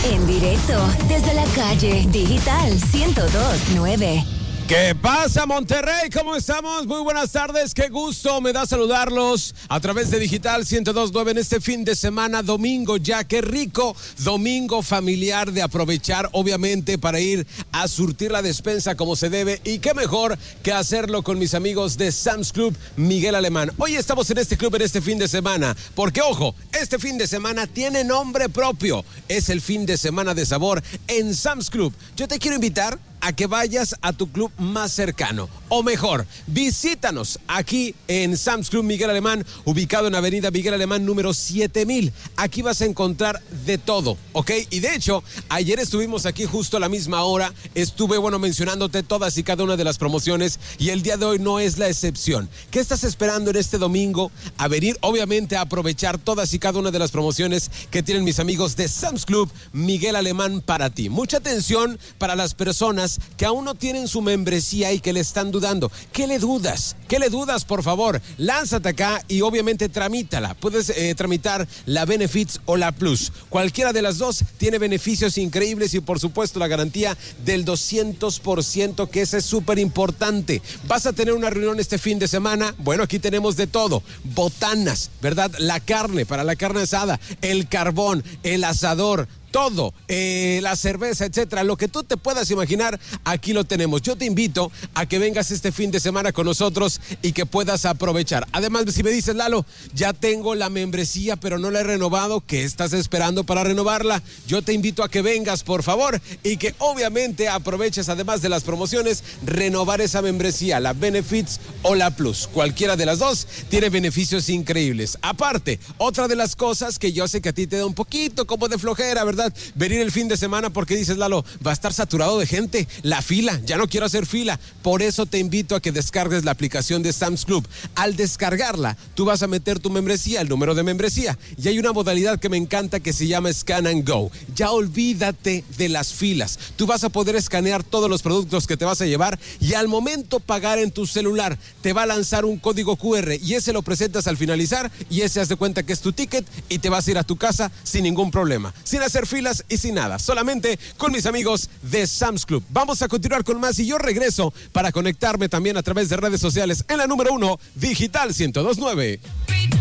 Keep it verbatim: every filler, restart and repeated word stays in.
En directo desde la calle Digital ciento dos punto nueve. ¿Qué pasa, Monterrey? ¿Cómo estamos? Muy buenas tardes, qué gusto me da saludarlos a través de Digital ciento dos punto nueve en este fin de semana, domingo ya, qué rico, domingo familiar de aprovechar, obviamente, para ir a surtir la despensa como se debe, y qué mejor que hacerlo con mis amigos de Sam's Club Miguel Alemán. Hoy estamos en este club en este fin de semana, porque ojo, este fin de semana tiene nombre propio, es el fin de semana de sabor en Sam's Club. Yo te quiero invitar a que vayas a tu club más cercano, o mejor, visítanos aquí en Sam's Club Miguel Alemán, ubicado en Avenida Miguel Alemán número siete mil. Aquí vas a encontrar de todo, ¿ok? Y de hecho, ayer estuvimos aquí justo a la misma hora, estuve, bueno, mencionándote todas y cada una de las promociones, y el día de hoy no es la excepción. ¿Qué estás esperando en este domingo? A venir, obviamente, a aprovechar todas y cada una de las promociones que tienen mis amigos de Sam's Club Miguel Alemán para ti. Mucha atención para las personas que aún no tienen su membresía y que le están dudando. ¿Qué le dudas? ¿Qué le dudas, por favor? Lánzate acá y obviamente tramítala. Puedes eh, tramitar la Benefits o la Plus. Cualquiera de las dos tiene beneficios increíbles y por supuesto la garantía del doscientos por ciento, que esa es súper importante. ¿Vas a tener una reunión este fin de semana? Bueno, aquí tenemos de todo. Botanas, ¿verdad? La carne, para la carne asada, el carbón, el asador, todo, eh, la cerveza, etcétera, lo que tú te puedas imaginar, aquí lo tenemos. Yo te invito a que vengas este fin de semana con nosotros y que puedas aprovechar. Además, si me dices, Lalo, ya tengo la membresía, pero no la he renovado, ¿qué estás esperando para renovarla? Yo te invito a que vengas, por favor, y que obviamente aproveches, además de las promociones, renovar esa membresía, la Benefits o la Plus. Cualquiera de las dos tiene beneficios increíbles. Aparte, otra de las cosas que yo sé que a ti te da un poquito como de flojera, ¿verdad? Venir el fin de semana porque dices, Lalo, va a estar saturado de gente, la fila, ya no quiero hacer fila. Por eso te invito a que descargues la aplicación de Sam's Club. Al descargarla, tú vas a meter tu membresía, el número de membresía, y hay una modalidad que me encanta que se llama Scan and Go. Ya olvídate de las filas. Tú vas a poder escanear todos los productos que te vas a llevar y al momento pagar en tu celular, te va a lanzar un código cu erre y ese lo presentas al finalizar y ese haz de cuenta que es tu ticket y te vas a ir a tu casa sin ningún problema, sin hacer filas y sin nada, solamente con mis amigos de Sam's Club. Vamos a continuar con más y yo regreso para conectarme también a través de redes sociales en la número uno, Digital ciento dos punto nueve.